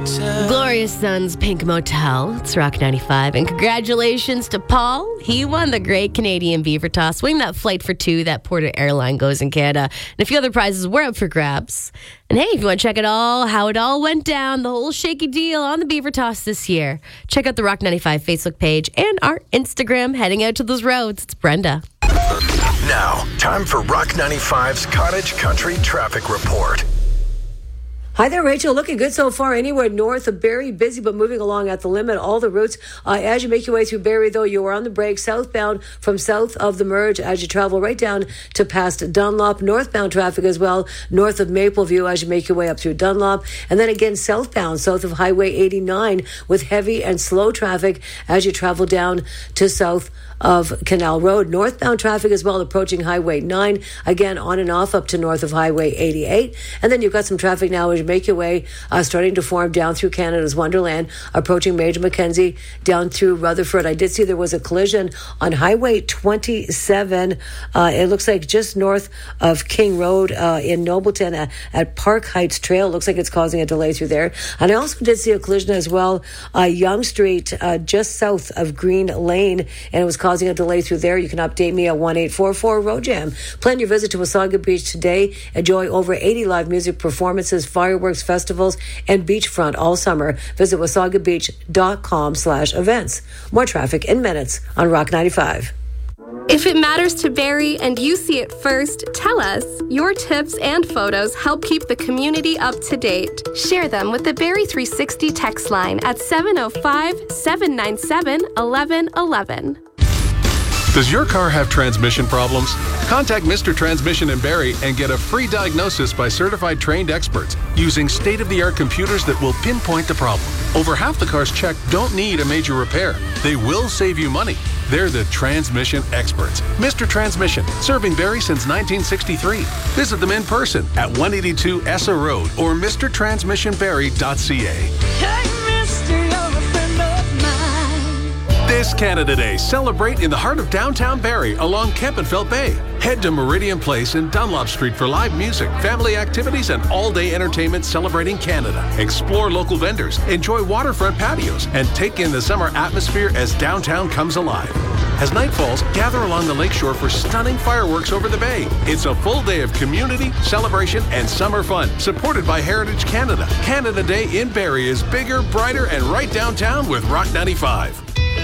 Motel. Glorious Sons, Pink Motel. It's Rock 95. And congratulations to Paul. He won the Great Canadian Beaver Toss, winning that flight for two that Porter Airline goes in Canada. And a few other prizes were up for grabs. And hey, if you want to check it all, how it all went down, the whole shaky deal on the Beaver Toss this year, check out the Rock 95 Facebook page and our Instagram. Heading out to those roads, it's Brenda. Now, time for Rock 95's Cottage Country Traffic Report. Hi there, Rachel. Looking good so far anywhere north of Barrie. Busy but moving along at the limit. All the routes. As you make your way through Barrie, though, you are on the brake. Southbound from south of the merge as you travel right down to past Dunlop. Northbound traffic as well, north of Mapleview as you make your way up through Dunlop. And then again, southbound, south of Highway 89 with heavy and slow traffic as you travel down to south of Canal Road. Northbound traffic as well, approaching Highway 9, again on and off up to north of Highway 88. And then you've got some traffic now as you make your way, starting to form down through Canada's Wonderland, approaching Major Mackenzie, down through Rutherford. I did see there was a collision on Highway 27. It looks like just north of King Road in Nobleton at Park Heights Trail. Looks like it's causing a delay through there. And I also did see a collision as well, Yonge Street, just south of Green Lane, and it was causing a delay through there. You can update me at 1844 Road Jam. Plan your visit to Wasaga Beach today. Enjoy over 80 live music performances, fireworks, festivals, and beachfront all summer. Visit wasagabeach.com/events. More traffic in minutes on Rock 95. If it matters to Barrie and you see it first, tell us. Your tips and photos help keep the community up to date. Share them with the Barrie 360 text line at 705-797-1111. Does your car have transmission problems? Contact Mr. Transmission in Barrie and get a free diagnosis by certified trained experts using state-of-the-art computers that will pinpoint the problem. Over half the cars checked don't need a major repair. They will save you money. They're the transmission experts. Mr. Transmission, serving Barrie since 1963. Visit them in person at 182 Essa Road or mrtransmissionbarrie.ca. Hey, mister, you're a friend of mine. This Canada Day, celebrate in the heart of downtown Barrie along Kempenfelt Bay. Head to Meridian Place in Dunlop Street for live music, family activities, and all-day entertainment celebrating Canada. Explore local vendors, enjoy waterfront patios, and take in the summer atmosphere as downtown comes alive. As night falls, gather along the lakeshore for stunning fireworks over the bay. It's a full day of community, celebration, and summer fun, supported by Heritage Canada. Canada Day in Barrie is bigger, brighter, and right downtown with Rock 95.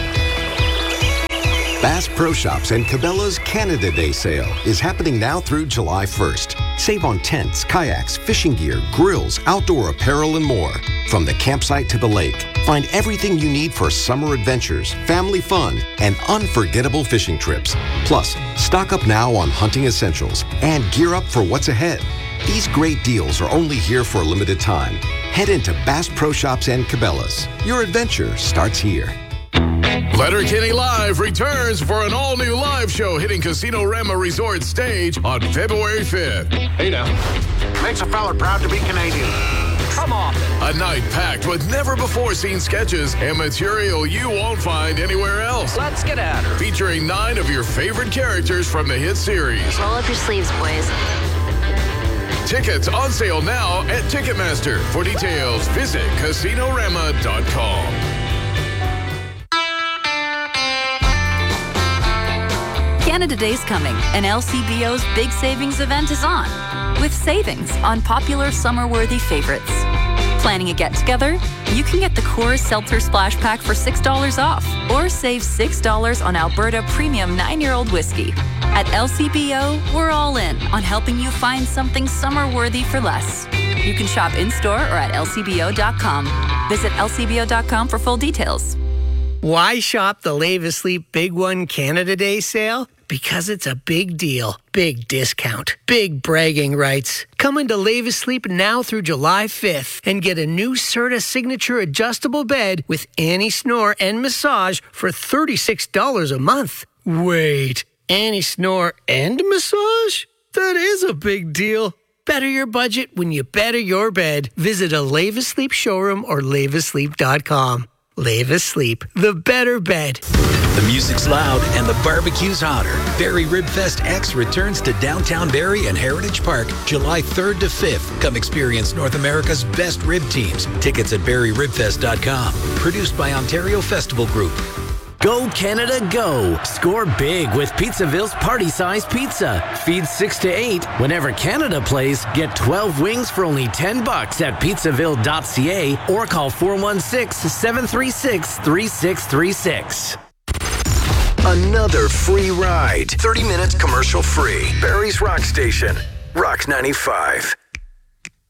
Bass Pro Shops and Cabela's Canada Day sale is happening now through July 1st. Save on tents, kayaks, fishing gear, grills, outdoor apparel, and more. From the campsite to the lake, find everything you need for summer adventures, family fun, and unforgettable fishing trips. Plus, stock up now on hunting essentials and gear up for what's ahead. These great deals are only here for a limited time. Head into Bass Pro Shops and Cabela's. Your adventure starts here. Letterkenny Live returns for an all-new live show hitting Casino Rama Resort stage on February 5th. Hey now, makes a fella proud to be Canadian. Come on. A night packed with never-before-seen sketches and material you won't find anywhere else. Let's get at her. Featuring 9 of your favorite characters from the hit series. Roll up your sleeves, boys. Tickets on sale now at Ticketmaster. For details, visit casinorama.com. Canada Day's coming, and LCBO's big savings event is on, with savings on popular summer-worthy favorites. Planning a get-together? You can get the Coors Seltzer Splash Pack for $6 off, or save $6 on Alberta Premium 9-year-old whiskey. At LCBO, we're all in on helping you find something summer-worthy for less. You can shop in-store or at lcbo.com. Visit lcbo.com for full details. Why shop the Lave Asleep Big One Canada Day sale? Because it's a big deal, big discount, big bragging rights. Come into Lave Asleep now through July 5th and get a new Serta Signature adjustable bed with anti-snore and massage for $36 a month. Wait, anti-snore and massage? That is a big deal. Better your budget when you better your bed. Visit a Lave Asleep showroom or laveasleep.com. Leva Sleep, the better bed. The music's loud and the barbecue's hotter. Barrie Ribfest X returns to downtown Barrie and Heritage Park July 3rd to 5th. Come experience North America's best rib teams. Tickets at barrieribfest.com. Produced by Ontario Festival Group. Go Canada, go! Score big with Pizzaville's party-size pizza. Feed 6 to 8. Whenever Canada plays, get 12 wings for only $10 at pizzaville.ca or call 416-736-3636. Another free ride. 30 minutes commercial free. Barrie's Rock Station. Rock 95.